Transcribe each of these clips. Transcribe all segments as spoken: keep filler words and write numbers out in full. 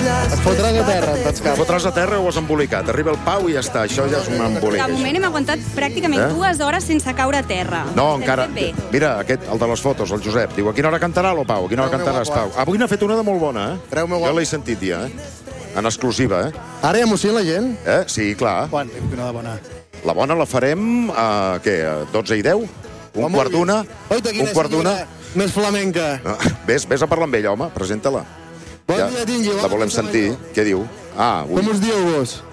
Et fotràs a terra, en tots Et casos. fotràs a terra o has embolicat. Arriba el Pau i ja està. Això ja és un embolic. De moment hem aguantat pràcticament Eh? dues hores sense caure a terra. No, Hem encara... fet bé. Mira, aquest, el de les fotos, el Josep, diu, a quina hora cantarà lo Pau? A quina hora Treu-me cantaràs, guapo. Pau? Avui n'ha fet una de molt bona, eh? Treu-me Jo guapo. l'he sentit ja, eh? En exclusiva, eh? Ara hi ha emoció en la gent? Eh? Sí, clar. Quan? Una de bona. La bona la farem a, què, a dotze i deu? Un Home, quart d'una? Oita, quina Un quart d'una? senyora Més flamenca. Ah, Ves, ves a parlar amb ella, home, presenta-la. Bon Ja, dia, tingui. la volem sentir. Què diu? Ah, ui, Com us dieu vos?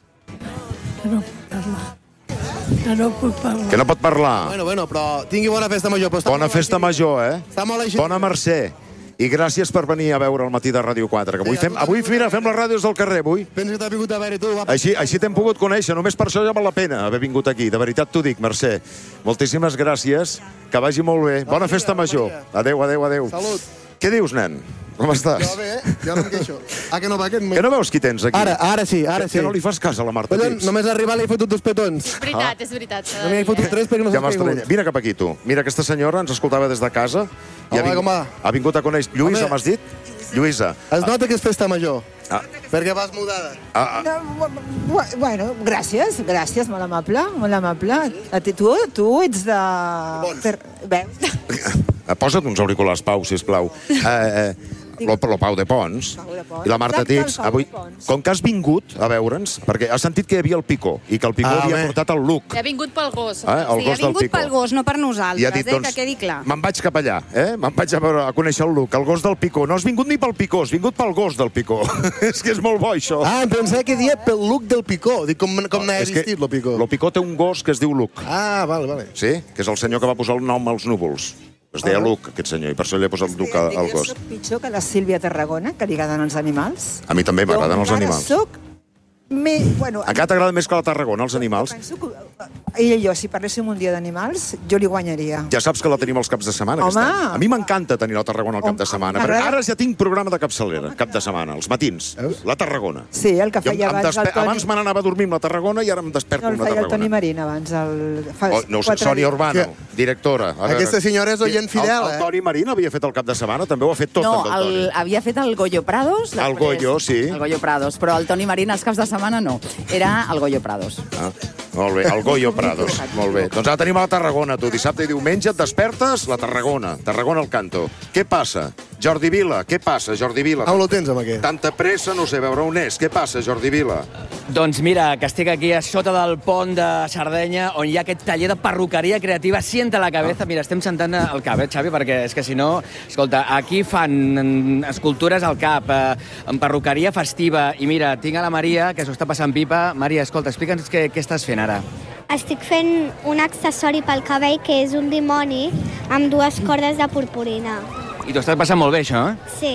No puc parlar. Que no puc parlar. que no pot parlar. Bueno, bueno, però tingui bona festa major. Però està Bona molt festa així. major, eh? Està molt així. Bona Mercè. I gràcies per venir a veure el matí de Ràdio quatre, que avui Sí, fem, avui, mira, fem les ràdios del carrer, avui. Pensa que t'ha vingut a veure tu. Va. Així, així t'hem pogut conèixer, només per això ja val la pena haver vingut aquí. De veritat t'ho dic, Mercè. Moltíssimes gràcies, que vagi molt bé. Bona festa major. Adéu, adéu, adéu. Salut. Què dius, nen? Com estàs? Jo bé, eh? Jo no em queixo. Ah, que no va aquest? Que no veus qui tens aquí? Ara, ara sí, ara Que, sí. que no li fas cas a la Marta Collons, Tips? només arribar li he fotut dos petons. És veritat, és veritat. s'ha de No m'hi he dir, fotut eh? tres perquè no Ja s'ha m'estranya. caigut. Vine cap aquí, tu. Mira, aquesta senyora ens escoltava des de casa. i Home, ha, com va? ha vingut a conèixer... Lluïsa, Home. m'has dit? Lluïsa. Es nota que és festa major. Ah, Perquè vas mudada. ah, ah, No, bu- bueno, gràcies, gràcies, molt amable, molt amable. A ti, tu, tu ets de... Per... Veus? ah, posa't uns auriculars, Pau, sisplau. Eh, eh, lo, lo Pau de Pons. Pau de Pons. I la Marta Exacte, el Tips. Pau Avui, de Pons. com que has vingut a veure'ns, perquè has sentit que hi havia el Picó, i que el Picó Ah, havia home. portat el look. Ha vingut pel gos. Eh, el Sí, ha gos del vingut Picó. pel gos, no per nosaltres, I ha dit, eh, doncs, que quedi clar. me'n vaig cap allà, eh? Me'n vaig a, veure, a conèixer el look, el gos del Picó. No has vingut ni pel Picó, has vingut pel gos del Picó. És que és molt bo, això. Ah, em pensava que dia pel look del Picó. Dic, com, com n'ha És que existit, lo Picó? Lo Picó té un gos que es diu Luc. Ah, vale, vale. Sí? Que és el senyor que va posar el nom als núvols. Es deia Ah. Luc, aquest senyor, i per això li he posat Luc al, al Jo gos. soc pitjor que la Sílvia Tarragona, que li agraden els animals. A mi també m'agraden els Jo encara animals. soc... Me... Bueno, Encara t'agrada més que la Tarragona, els animals? penso que ell i jo, si parléssim un dia d'animals, jo li guanyaria. Ja saps que la tenim els caps de setmana, aquest Home. any. A mi m'encanta tenir la Tarragona al cap de Home, setmana. m'agrada. Perquè ara ja tinc programa de capçalera, cap de setmana, els matins. La Tarragona. Sí, el que Jo em- feia em abans el despe- Toni... Abans me n'anava a dormir amb la Tarragona i ara em desperto No, el amb la feia el Toni Tarragona. Marín abans. El... Fa Oh, no ho sé, quatre Sònia dies. Urbano, directora. A veure. Aquesta senyora és oient fidel, el, el eh? Toni Marín havia fet el cap de setmana, també ho ha fet tot, No, també el Toni. el, havia fet el Goyo Prados. El Goyo, sí. El Goyo Prados, però el Toni Marín els caps de setmana no. Era el Goyo Prados. Ah, molt bé, el Goyo Prados. Molt bé. Doncs ara tenim a la Tarragona, tu. Dissabte i diumenge et despertes, la Tarragona. Tarragona al canto. Què passa? Jordi Vila, què passa, Jordi Vila? On lo tens, amb aquest? Tanta pressa, no sé, a veure on és. Què passa, Jordi Vila? Doncs mira, que estic aquí a sota del pont de Sardenya, on hi ha aquest taller de perruqueria creativa Sienta la Cabeza. Mira, estem sentant el cap, eh, Xavi, perquè és que si no... Escolta, aquí fan escultures al cap, eh, en perruqueria festiva, i mira, tinc a la Maria, que s'ho està passant pipa. Maria, escolta, explica'ns què, què estàs fent ara. Estic fent un accessori pel cabell que és un dimoni amb dues cordes de purpurina. I t'ho estàs passant molt bé, això, eh? Sí.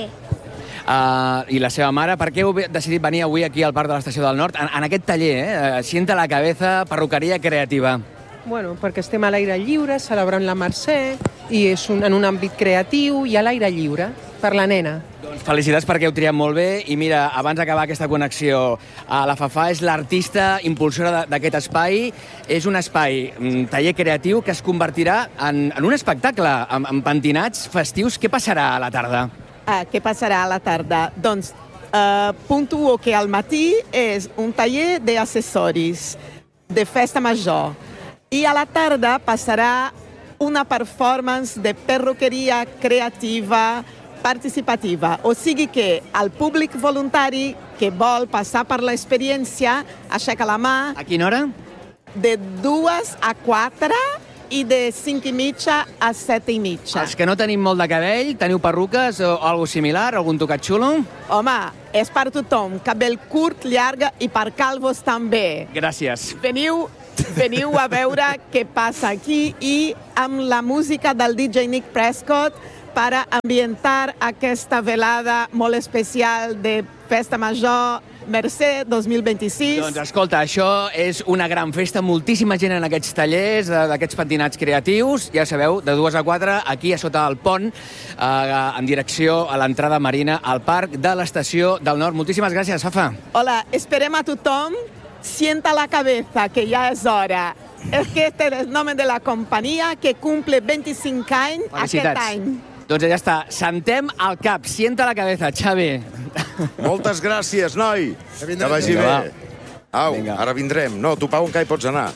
Uh, I la seva mare, per què heu decidit venir avui aquí al Parc de l'Estació del Nord, en, en aquest taller, eh? Sienta la Cabeza, perruqueria creativa. Bueno, perquè estem a l'aire lliure, celebrant la Mercè, i és un, en un àmbit creatiu i a l'aire lliure, per la nena. Doncs felicitats perquè heu triat molt bé, i mira, abans d'acabar aquesta connexió, uh, la Fafà és l'artista impulsora de- d'aquest espai. És un espai, un taller creatiu, que es convertirà en, en un espectacle, amb, amb pentinats festius. Què passarà a la tarda? Ah, què passarà a la tarda? Doncs eh, puntuo que al matí és un taller d'accessoris de festa major i a la tarda passarà una performance de perruqueria creativa participativa. O sigui que el públic voluntari que vol passar per l'experiència aixeca la mà. A quina hora? De dues a quatre i de cinc i mitja a set i mitja. Els que no tenim molt de cabell, teniu perruques o alguna similar, algun tocat xulo? Home, és per tothom, cabell curt, llarg i per calvos també. Gràcies. Veniu, veniu a veure què passa aquí i amb la música del D J Nick Prescott per ambientar aquesta velada molt especial de Festa Major Mercè dos mil vint-i-sis. Doncs escolta, això és una gran festa, moltíssima gent en aquests tallers, de- d'aquests pentinats creatius, ja sabeu, de dues a quatre, aquí a sota del pont, eh, en direcció a l'entrada marina al Parc de l'Estació del Nord. Moltíssimes gràcies, Fafa. Hola, esperem a tothom. Sienta la cabeza, que ja és hora. És que este és el nom de la companyia que cumple vint-i-cinc anys aquest Felicitats. any. Doncs ja està. Sentem al cap. Sienta la cabeza, Xavi. Moltes gràcies, noi. Que vagi bé. Au, ara vindrem. No, tu, Pau, encara hi pots anar.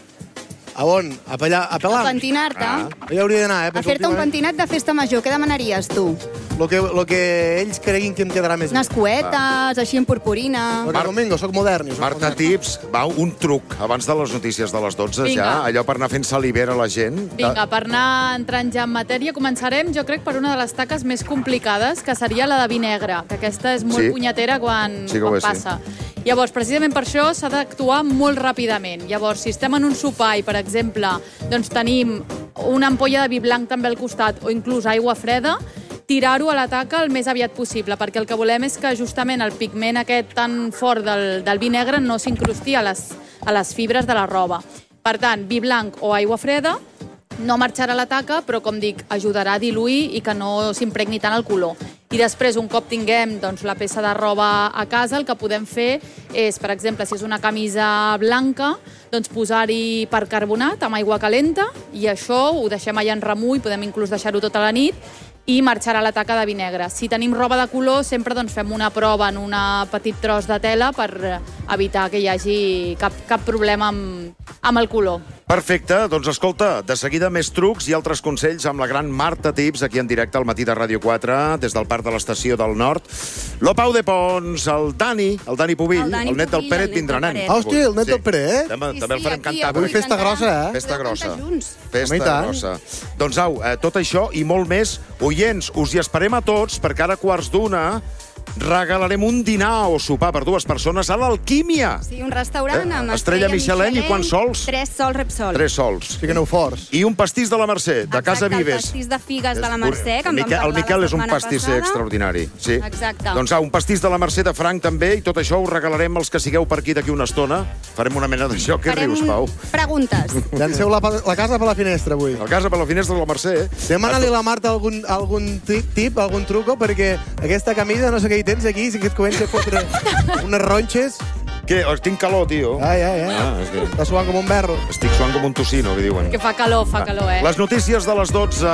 A on? A pellar, a pelar? A pentinar-te. Ah. Jo hauria d'anar, eh? A fer-te un pentinat de festa major. Què demanaries, tu? Lo que, lo que ells creguin que em quedarà més Unes cuetes, així en purpurina... Perquè, Domingo, soc modern. Jo soc Marta modern. Tips, va, un truc abans de les notícies de les dotze, Vinga. ja, allò per anar fent salivera a la gent. Vinga, per anar entrant ja en matèria, començarem, jo crec, per una de les taques més complicades, que seria la de vi negre, que aquesta és molt Sí. punyetera quan, Sí que ho quan és, sí. passa. Llavors, precisament per això s'ha d'actuar molt ràpidament. Llavors, si estem en un sopar i, per exemple, doncs tenim una ampolla de vi blanc també al costat o inclús aigua freda, tirar-ho a la taca el més aviat possible, perquè el que volem és que justament el pigment aquest tan fort del, del vi negre no s'incrusti a les, a les fibres de la roba. Per tant, vi blanc o aigua freda, no marxarà la taca, però, com dic, ajudarà a diluir i que no s'impregni tant el color. I després, un cop tinguem doncs, la peça de roba a casa, el que podem fer és, per exemple, si és una camisa blanca, doncs posar-hi percarbonat amb aigua calenta i això ho deixem allà en remull, podem inclús deixar-ho tota la nit i marxarà la taca de vi negre. Si tenim roba de color, sempre doncs, fem una prova en un petit tros de tela per evitar que hi hagi cap, cap problema amb, amb el color. Perfecte, doncs escolta, de seguida més trucs i altres consells amb la gran Marta Tips, aquí en directe al Matí de Ràdio quatre, des del Parc de l'Estació del Nord. Lo Pau de Pons, el Dani, el Dani Pubill, el, Dani el net del Pubill, Peret, el net tindrà del nen. Peret. Hòstia, el net del Peret? També, Sí, també el sí, farem aquí cantar. Avui festa grossa, eh? Festa Podeu grossa. cantar junts. Festa Home, i tant. grossa. Doncs au, eh, tot això i molt més, oients, us hi esperem a tots, perquè ara a quarts d'una regalarem un dinar o sopar per dues persones a l'Alquímia. Sí, un restaurant Eh, amb Estrella Michelin i quants sols? Tres sols Repsol. Tres sols. Sí que aneu forts. I un pastís de la Mercè, de Casa Exacte, Vives. el pastís de figues de la És- Mercè, que en vam Miquel, parlar el Miquel la és un setmana pastisser passada. extraordinari. Sí. Exacte. Doncs au, un pastís de la Mercè de franc també, i tot això ho regalarem als que sigueu per aquí d'aquí una estona. Farem una mena d'això. Què Farem rius, Pau? preguntes. Llanceu la, la casa per la finestra, avui. A casa per la finestra de la Mercè. eh? Demana-li a la Marta algun, algun ti- tip, algun truco, perquè aquesta camisa, no sé què hi tens aquí, si que et comença a fotre unes ronxes. Què? Oh, tinc calor, tio. Ai, ai, ai. Ah, és que Està suant com un berro. estic suant com un tocino, que diuen. Que fa calor, fa calor, eh? Les notícies de les dotze.